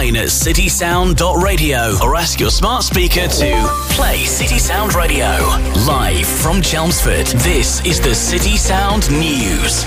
online at citysound.radio or ask your smart speaker to play City Sound Radio. Live from Chelmsford, this is the City Sound News.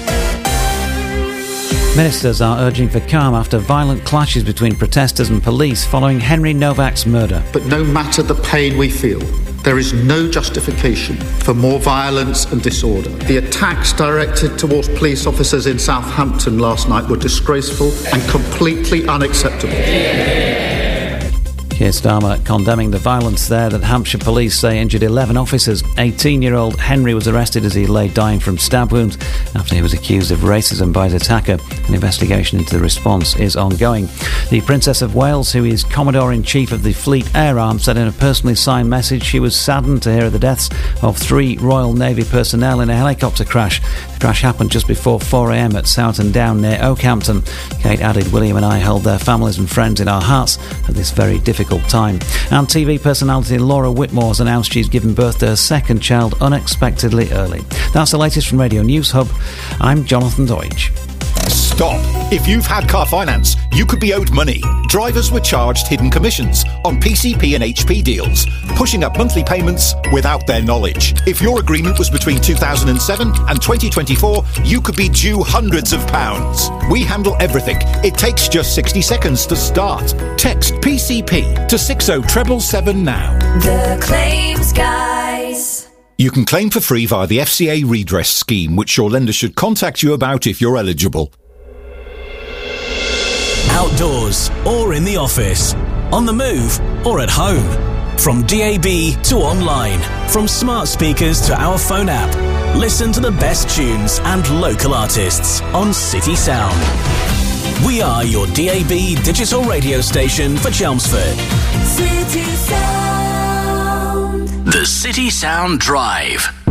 Ministers are urging for calm after violent clashes between protesters and police following Henry Novak's murder. But no matter the pain we feel, there is no justification for more violence and disorder. The attacks directed towards police officers in Southampton last night were disgraceful and completely unacceptable. Keir Starmer condemning the violence there that Hampshire police say injured 11 officers. 18-year-old Henry was arrested as he lay dying from stab wounds after he was accused of racism by his attacker. An investigation into the response is ongoing. The Princess of Wales, who is Commodore-in-Chief of the Fleet Air Arm, said in a personally signed message she was saddened to hear of the deaths of 3 Royal Navy personnel in a helicopter crash. The crash happened just before 4 a.m. at Sowerton Down near Oakhampton. Kate added, "William and I hold their families and friends in our hearts at this very difficult time." And TV personality Laura Whitmore has announced she's given birth to her second child unexpectedly early. That's the latest from Radio News Hub. I'm Jonathan Deutsch. Stop. If you've had car finance, you could be owed money. Drivers were charged hidden commissions on PCP and HP deals, pushing up monthly payments without their knowledge. If your agreement was between 2007 and 2024, you could be due hundreds of pounds. We handle everything. It takes just 60 seconds to start. Text PCP to 60777 now. The Claims Guys. You can claim for free via the FCA redress scheme, which your lender should contact you about if you're eligible. Outdoors or in the office, on the move or at home. From DAB to online, from smart speakers to our phone app. Listen to the best tunes and local artists on City Sound. We are your DAB digital radio station for Chelmsford. City Sound. The City Sound Drive.